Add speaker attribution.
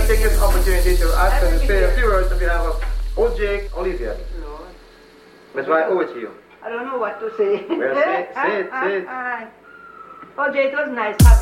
Speaker 1: take this opportunity to ask and say a few words on behalf of O.J. Olivia.
Speaker 2: Lord.
Speaker 1: That's why I owe it to you.
Speaker 2: I don't know what to say.
Speaker 1: Well, say it.
Speaker 2: OJ, it was nice having